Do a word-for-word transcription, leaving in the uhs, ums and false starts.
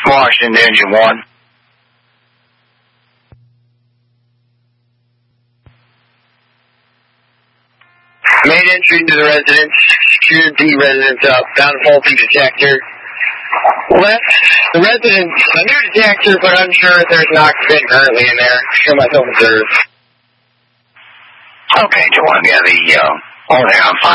Washington, engine one. Main entry to the residence. Secure the residence up. Found faulty detector. Left the residence under detector, but unsure if there's an occupant currently in there. Show myself observed. Okay, Joanne, yeah, the, uh, only on